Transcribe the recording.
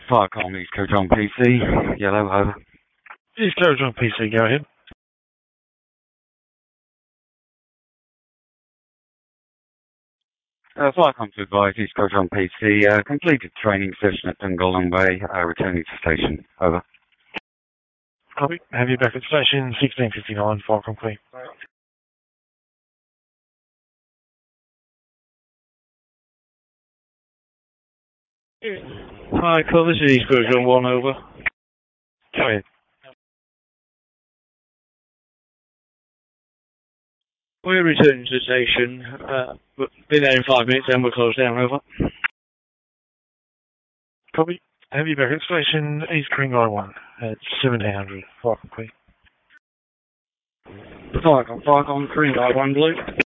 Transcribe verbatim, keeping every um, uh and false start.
Firecom, East Coast on P C. Yellow, over. East Coast on P C, go ahead. Uh, Firecom to advise, East Coast on P C. Uh, completed training session at Dungalong Bay, uh, returning to station. Over. Copy. Have you back at station sixteen fifty-nine, Firecom clear. Hi, call this is East Coast on one, over. Go ahead. We're returning to the station, uh, but be there in five minutes and we'll close down, over. Copy. Have you back at station East Kringai one at seventeen hundred, Firecom clear. Firecom, Firecom, Kringai one, blue.